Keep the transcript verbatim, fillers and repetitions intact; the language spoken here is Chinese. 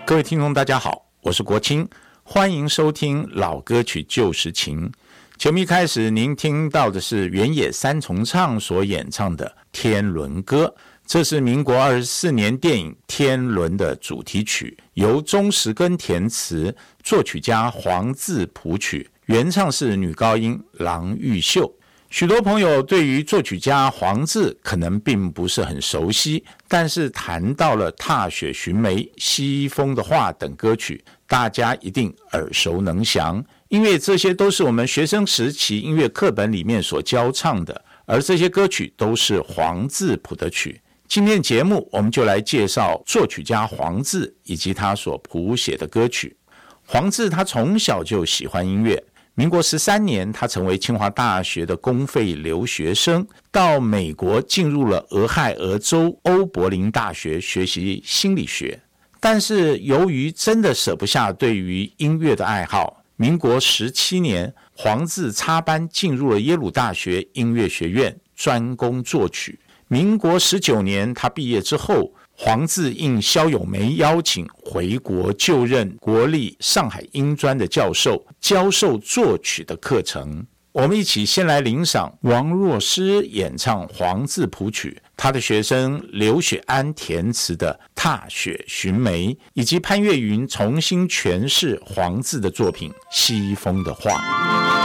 各位听众大家好，我是国清，欢迎收听老歌曲旧时情。节目一开始您听到的是原野三重唱所演唱的《天伦歌》，这是民国二十四年电影《天伦》的主题曲，由钟石根填词，作曲家黄自谱曲，原唱是女高音郎玉秀。许多朋友对于作曲家黄自可能并不是很熟悉，但是谈到了《踏雪寻梅》、《西风的话》等歌曲，大家一定耳熟能详，因为这些都是我们学生时期音乐课本里面所教唱的，而这些歌曲都是黄自谱的曲。今天节目我们就来介绍作曲家黄自以及他所谱写的歌曲。黄自他从小就喜欢音乐，民国十三年，他成为清华大学的公费留学生，到美国进入了俄亥俄州欧柏林大学学习心理学。但是由于真的舍不下对于音乐的爱好，民国十七年，黄自插班进入了耶鲁大学音乐学院，专攻作曲。民国十九年，他毕业之后，黄自应萧友梅邀请回国就任国立上海音专的教授，教授作曲的课程。我们一起先来聆赏王若诗演唱黄自谱曲，他的学生刘雪安填词的《踏雪寻梅》，以及潘越云重新诠释黄自的作品《西风的话》。